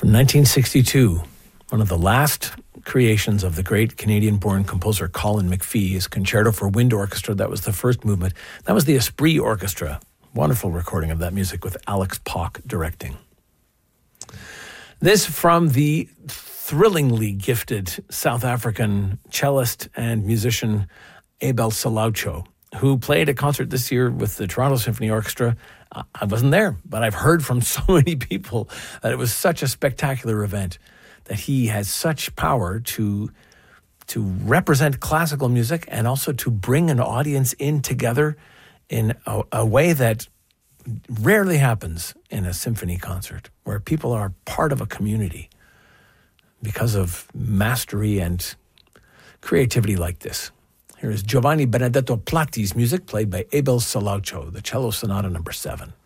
From 1962, one of the last creations of the great Canadian-born composer Colin McPhee's Concerto for Wind Orchestra. That was the first movement. That was the Esprit Orchestra. Wonderful recording of that music with Alex Pock directing. This from the thrillingly gifted South African cellist and musician Abel Salaucho, who played a concert this year with the Toronto Symphony Orchestra. I wasn't there, but I've heard from so many people that it was such a spectacular event, that he has such power to represent classical music and also to bring an audience in together in a way that rarely happens in a symphony concert, where people are part of a community because of mastery and creativity like this. Here is Giovanni Benedetto Platti's music played by Abel Salaucho, the Cello Sonata No. 7.